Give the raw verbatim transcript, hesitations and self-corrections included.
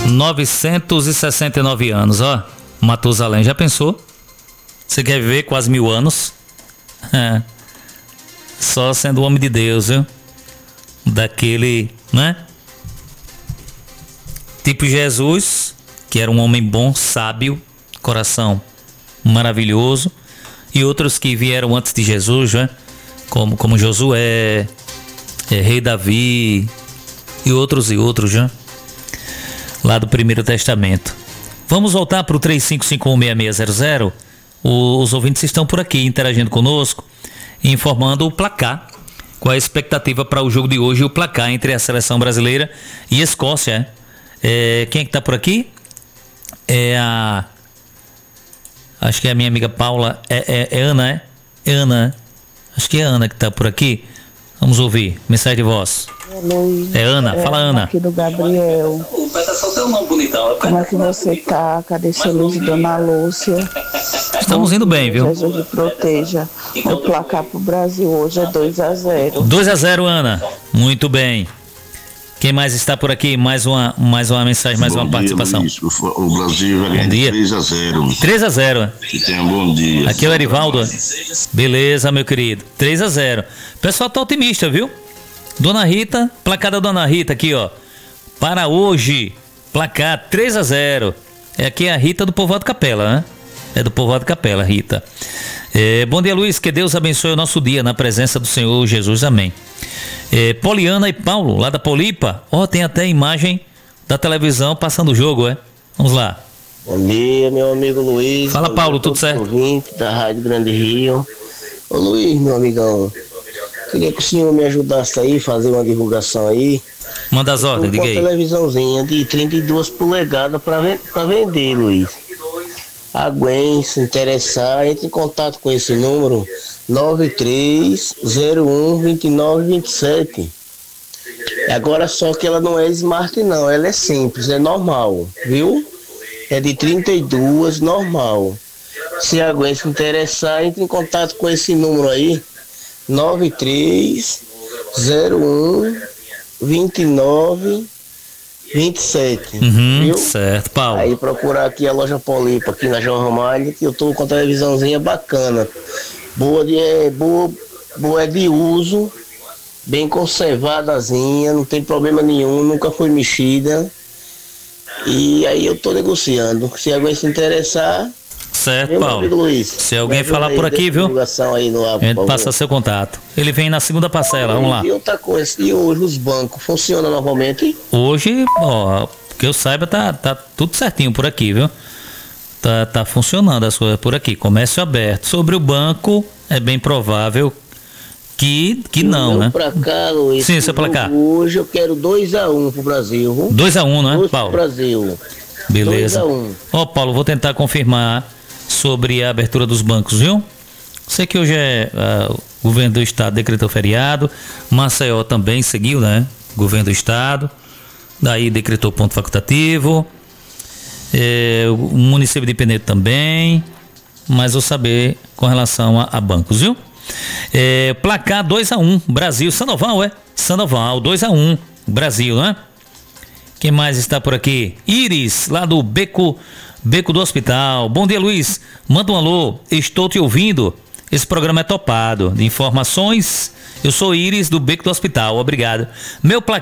novecentos e sessenta e nove anos, ó. Matusalém, já pensou? Você quer viver quase mil anos? É. Só sendo homem de Deus, viu? Daquele, né? Tipo Jesus, que era um homem bom, sábio, coração maravilhoso. E outros que vieram antes de Jesus, né? Como, como Josué, é, Rei Davi e outros e outros, né? Lá do Primeiro Testamento. Vamos voltar para o três cinco cinco um seis seis zero zero. Os ouvintes estão por aqui interagindo conosco, informando o placar. Qual a expectativa para o jogo de hoje e o placar entre a seleção brasileira e Escócia? É, quem é que está por aqui? É a... Acho que é a minha amiga Paula. É, é, é Ana, é? É Ana. Acho que é Ana que está por aqui. Vamos ouvir. Mensagem de voz. Luiz, é Ana. Fala, é, Ana. Aqui do Gabriel. Como é que você tá? Cadê seu Luiz e Dona Lúcia? Estamos indo bem, viu? Jesus te proteja. O placar pro Brasil hoje é dois a zero. dois a zero, Ana. Muito bem. Quem mais está por aqui? Mais uma, mais uma mensagem, mais bom uma dia, participação. Luiz. O Brasil vai ganhar três a zero. três a zero. Que tenha um bom dia. Aqui é o Erivaldo. Beleza, meu querido. três a zero. O pessoal tá otimista, viu? Dona Rita, placar da Dona Rita aqui, ó. Para hoje, placar três a zero. É aqui a Rita do Povoado Capela, né? É do Povoado Capela, Rita. É, bom dia, Luiz. Que Deus abençoe o nosso dia na presença do Senhor Jesus. Amém. É, Poliana e Paulo, lá da Polipa. Ó, oh, tem até imagem da televisão passando o jogo, é? Vamos lá. Bom dia, meu amigo Luiz. Fala, Paulo, tudo certo? Ouvinte da Rádio Grande Rio. Ô, Luiz, meu amigão, queria que o senhor me ajudasse aí, fazer uma divulgação aí. Manda as ordens, diga aí. Uma televisãozinha de trinta e duas polegadas para ven- vender, Luiz. Alguém se interessar, entre em contato com esse número nove três zero um dois nove dois sete. Agora só que ela não é smart não, ela é simples, é normal, viu? É de trinta e duas, normal. Se alguém se interessar, entre em contato com esse número aí, nove três zero um dois nove dois sete. Uhum, viu? certo, Paulo. Aí procurar aqui a loja Polipa, aqui na João Ramalho, que eu tô com a televisãozinha bacana. Boa de, é, boa, boa é de uso, bem conservadazinha, não tem problema nenhum, nunca foi mexida. E aí eu tô negociando. Se alguém se interessar, certo, meu Paulo. amigo Luiz, se alguém ajuda falar aí, por aqui, viu? Aí no ar, A gente por passa favor. seu contato. Ele vem na segunda parcela, vamos lá. E outra coisa, e hoje os bancos funcionam novamente? Hoje, ó, que eu saiba, tá, tá tudo certinho por aqui, viu? Tá, tá funcionando as coisas por aqui. Comércio aberto. Sobre o banco, é bem provável que, que não, Meu né? Pra cá, Luiz, Sim, seu placar. Hoje eu quero dois a um pro Brasil. dois a um, não é, dois Paulo? pro Brasil. Beleza. dois a um. Ó, Paulo, vou tentar confirmar sobre a abertura dos bancos, viu? Sei que hoje é uh, o governo do estado decretou feriado, Maceió também seguiu, né? Governo do estado, daí decretou ponto facultativo, é, o município de Penedo também, mas vou saber com relação a, a bancos, viu? É, placar dois a um, Brasil, Sandoval, é? Sandoval, dois a um, Brasil, né? Quem mais está por aqui? Iris, lá do Beco, Beco do Hospital. Bom dia, Luiz. Manda um alô. Estou te ouvindo. Esse programa é topado. De informações, eu sou Iris do Beco do Hospital. Obrigado. Meu placar